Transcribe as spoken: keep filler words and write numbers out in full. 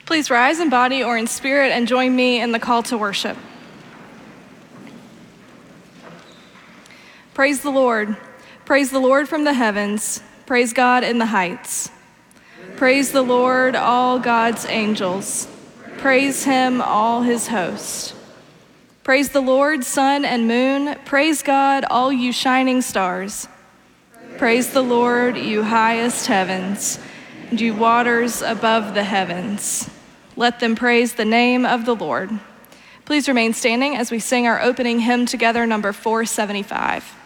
Please rise in body or in spirit and join me in the call to worship. Praise the Lord. Praise the Lord from the heavens. Praise God in the heights. Praise the Lord, all God's angels. Praise him, all his hosts. Praise the Lord, sun and moon. Praise God, all you shining stars. Praise the Lord, you highest heavens, and you waters above the heavens. Let them praise the name of the Lord. Please remain standing as we sing our opening hymn together, number four seventy-five.